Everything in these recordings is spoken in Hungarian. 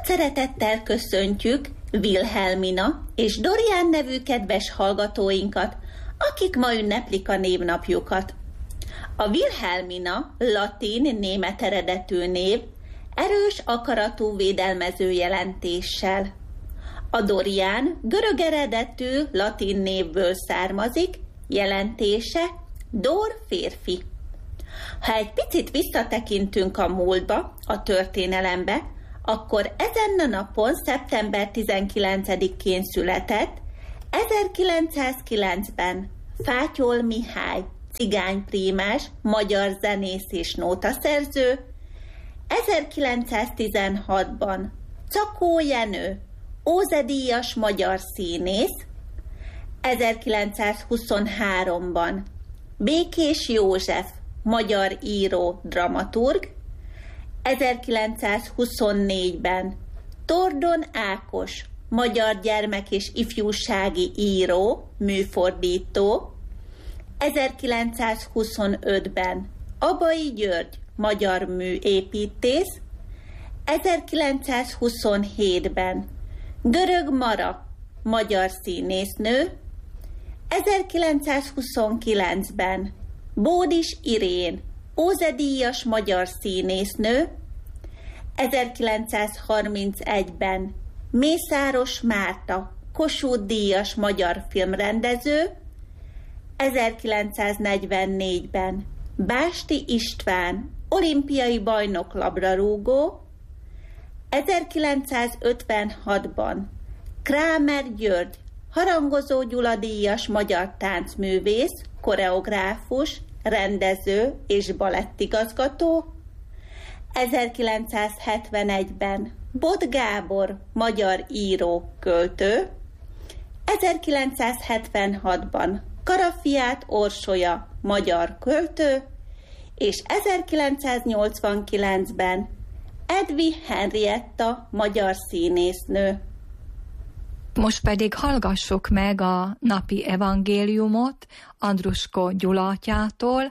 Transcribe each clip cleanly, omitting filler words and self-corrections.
szeretettel köszöntjük Wilhelmina és Dorian nevű kedves hallgatóinkat, akik ma ünneplik a névnapjukat. A Wilhelmina latin-német eredetű név, erős akaratú védelmező jelentéssel. A Dorian görög eredetű latin névből származik, jelentése Dor férfi. Ha egy picit visszatekintünk a múltba, a történelembe, akkor ezen a napon, szeptember 19-én született 1909-ben Fátyol Mihály, cigányprímás, magyar zenész és nótaszerző, 1916-ban Czakó Jenő, Ózedíjas magyar színész, 1923-ban Békés József, magyar író, dramaturg, 1924-ben Tordon Ákos, magyar gyermek- és ifjúsági író, műfordító, 1925-ben Abai György, magyar műépítész, 1927-ben Görög Mara, magyar színésznő, 1929-ben Bódis Irén, Ózedíjas magyar színésznő, 1931-ben Mészáros Márta, Kossuth-díjas magyar filmrendező, 1944-ben Básti István, olimpiai bajnok labdarúgó, 1956-ban Krámer György, Harangozó Gyula-díjas magyar táncművész, koreográfus, rendező és balettigazgató, 1971-ben Bot Gábor, magyar író, költő, 1976-ban Karafiát Orsolya, magyar költő, és 1989-ben Edvi Henrietta, magyar színésznő. Most pedig hallgassuk meg a napi evangéliumot Andrusko Gyula atyától,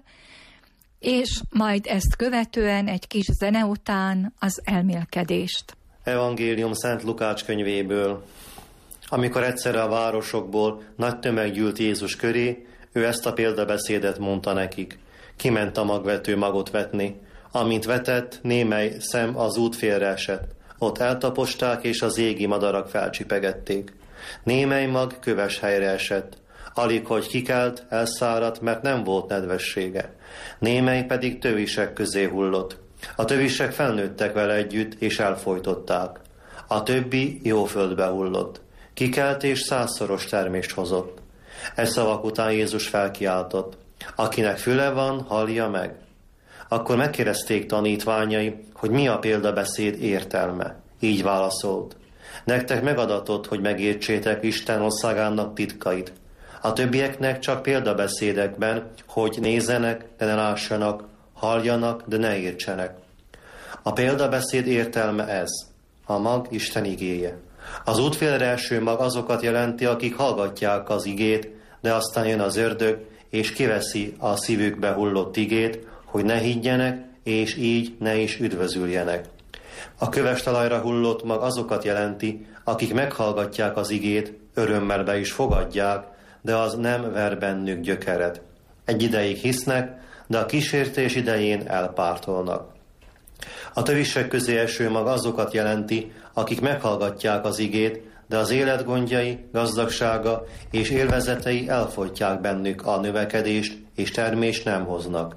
és majd ezt követően egy kis zene után az elmélkedést. Evangélium Szent Lukács könyvéből. Amikor egyszerre a városokból nagy tömeg gyűlt Jézus köré, ő ezt a példabeszédet mondta nekik. Kiment a magvető magot vetni. Amint vetett, némely szem az út félre esett. Ott eltaposták, és az égi madarak felcsipegették. Némely mag köves helyre esett. Alig, hogy kikelt, elszáradt, mert nem volt nedvessége. Némely pedig tövisek közé hullott. A tövisek felnőttek vele együtt, és elfojtották. A többi jó földbe hullott. Kikelt, és 100-szoros termést hozott. E szavak után Jézus felkiáltott. Akinek füle van, hallja meg. Akkor megkérdezték tanítványai, hogy mi a példabeszéd értelme. Így válaszolt. Nektek megadatott, hogy megértsétek Isten országának titkait. A többieknek csak példabeszédekben, hogy nézzenek, de ne lássanak, halljanak, de ne értsenek. A példabeszéd értelme ez. A mag Isten igéje. Az útfélre első mag azokat jelenti, akik hallgatják az igét, de aztán jön az ördög, és kiveszi a szívükbe hullott igét, hogy ne higgyenek, és így ne is üdvözüljenek. A köves talajra hullott mag azokat jelenti, akik meghallgatják az igét, örömmel be is fogadják, de az nem ver bennük gyökeret. Egy ideig hisznek, de a kísértés idején elpártolnak. A tövisek közé eső mag azokat jelenti, akik meghallgatják az igét, de az élet gondjai, gazdagsága és élvezetei elfolytják bennük a növekedést, és termést nem hoznak.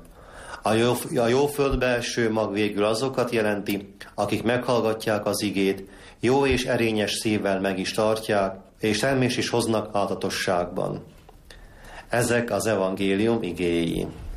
A jó földbe eső mag végül azokat jelenti, akik meghallgatják az igét, jó és erényes szívvel meg is tartják, és termést is hoznak áltatosságban. Ezek az evangélium igéi.